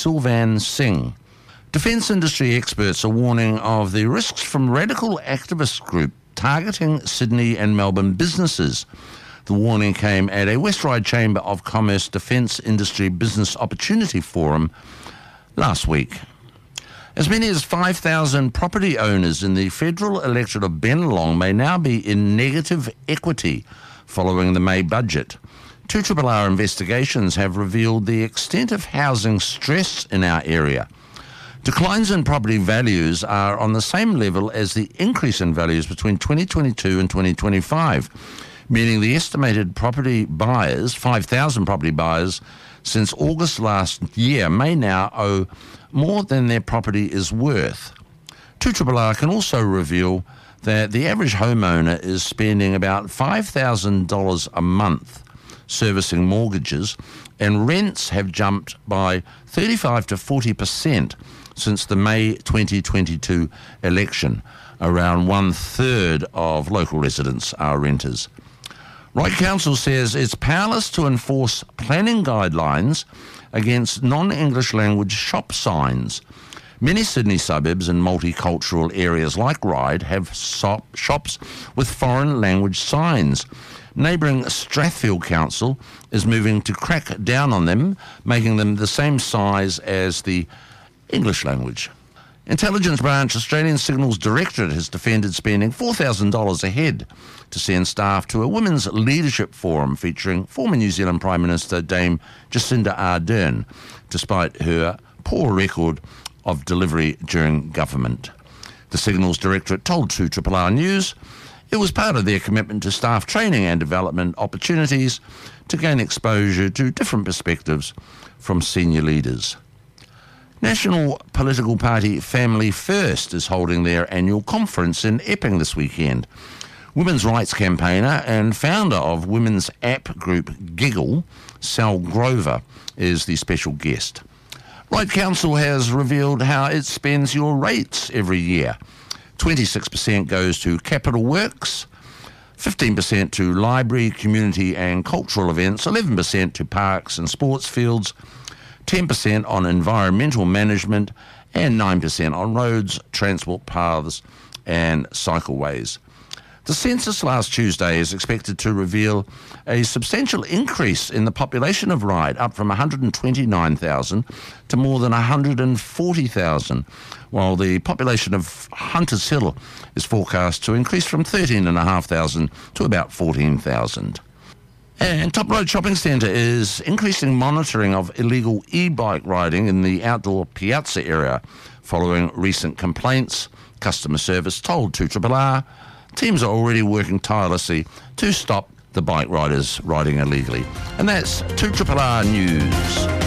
Sylvan Singh. Defence industry experts are warning of the risks from radical activist group targeting Sydney and Melbourne businesses. The warning came at a West Ryde Chamber of Commerce Defence Industry Business Opportunity Forum last week. As many as 5,000 property owners in the federal electorate of Bennelong may now be in negative equity following the May budget. 2RRR investigations have revealed the extent of housing stress in our area. Declines in property values are on the same level as the increase in values between 2022 and 2025, meaning the estimated property buyers, 5,000 property buyers, since August last year may now owe more than their property is worth. 2RRR can also reveal that the average homeowner is spending about $5,000 a month servicing mortgages, and rents have jumped by 35 to 40% since the May 2022 election. Around 1/3 of local residents are renters. Ryde Council says it's powerless to enforce planning guidelines against non-English language shop signs. Many Sydney suburbs and multicultural areas like Ryde have shops with foreign language signs. Neighbouring Strathfield Council is moving to crack down on them, making them the same size as the English language. Intelligence Branch Australian Signals Directorate has defended spending $4,000 a head to send staff to a women's leadership forum featuring former New Zealand Prime Minister Dame Jacinda Ardern, despite her poor record of delivery during government. The Signals Directorate told 2RRR News it was part of their commitment to staff training and development opportunities to gain exposure to different perspectives from senior leaders. National political party Family First is holding their annual conference in Epping this weekend. Women's rights campaigner and founder of women's app group Giggle, Sal Grover, is the special guest. Ryde Council has revealed how it spends your rates every year. 26% goes to capital works, 15% to library, community and cultural events, 11% to parks and sports fields, 10% on environmental management, and 9% on roads, transport paths and cycleways. The census last Tuesday is expected to reveal a substantial increase in the population of Ryde, up from 129,000 to more than 140,000, while the population of Hunters Hill is forecast to increase from 13,500 to about 14,000. And Top Road Shopping Centre is increasing monitoring of illegal e-bike riding in the outdoor piazza area following recent complaints. Customer service told 2RRR teams are already working tirelessly to stop the bike riders riding illegally. And that's 2RRR News.